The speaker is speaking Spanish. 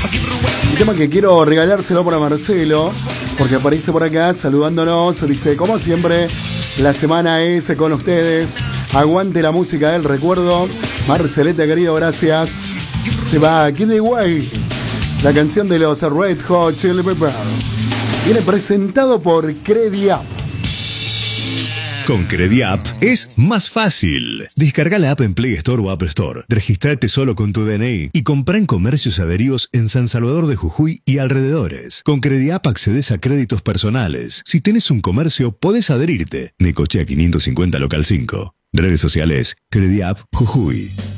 El tema que quiero regalárselo para Marcelo, porque aparece por acá saludándonos. Dice, como siempre, la semana es con ustedes. Aguante la música del recuerdo. Marceleta, querido, gracias. Se va Kid Way, la canción de los Red Hot Chili Peppers. Viene presentado por Crediapp. Con Crediapp es más fácil. Descarga la app en Play Store o App Store. Registrate solo con tu DNI y comprá en comercios adheridos en San Salvador de Jujuy y alrededores. Con Crediapp accedes a créditos personales. Si tenés un comercio, podés adherirte. Necochea 550 Local 5. Redes sociales, Crediapp Jujuy.